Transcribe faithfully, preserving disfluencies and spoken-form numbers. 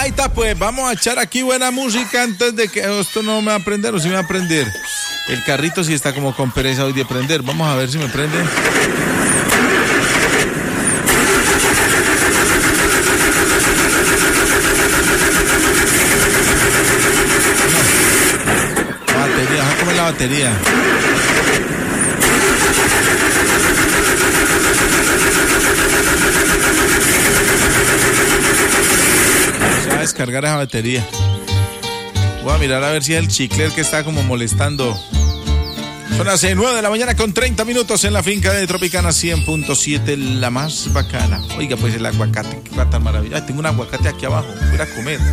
Ahí está, pues, vamos a echar aquí buena música antes de que esto no me va a prender o si me va a prender. El carrito sí está como con pereza hoy de prender. Vamos a ver si me prende. La batería, vamos a comer la batería. Vamos a descargar esa batería. Voy a mirar a ver si es el chicle que está como molestando. Son las nueve de la mañana con treinta minutos en la finca de Tropicana cien punto siete, la más bacana. Oiga, pues el aguacate, qué va tan maravilloso. Ay, tengo un aguacate aquí abajo, voy a ir a comer.